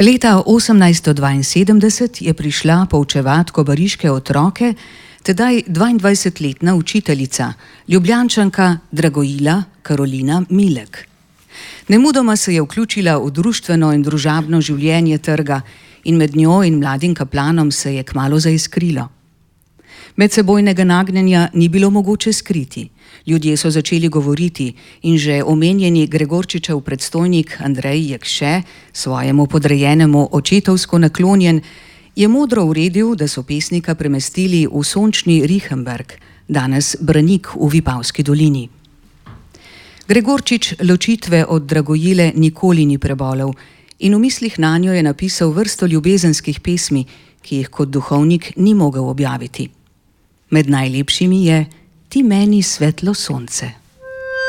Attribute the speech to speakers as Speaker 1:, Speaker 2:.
Speaker 1: Leta 1872 je prišla poučevat kobariške otroke tedaj 22-letna učiteljica, Ljubljančanka Dragojila Karolina Milek. Nemudoma se je vključila v društveno in družabno življenje trga in med njo in mladim kaplanom se je kmalu zaiskrilo. Medsebojnega nagnjenja ni bilo mogoče skriti. Ljudje so začeli govoriti in že omenjeni Gregorčičev predstojnik Andrej Jekše, svojemu podrejenemu očetovsko naklonjen, je modro uredil, da so pesnika premestili v sončni Richenberg, danes Branik v Vipavski dolini. Gregorčič ločitve od Dragojile nikoli ni prebolel in v mislih nanjo je napisal vrsto ljubezenskih pesmi, ki jih kot duhovnik ni mogel objaviti. Med najlepšimi je Ti meni svetlo sonce.